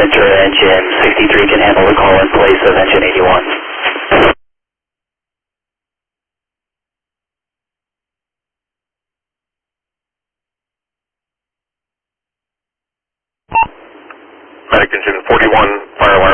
Ventura engine 63 can handle the call in place of engine 81. Medic engine 41, fire alarm.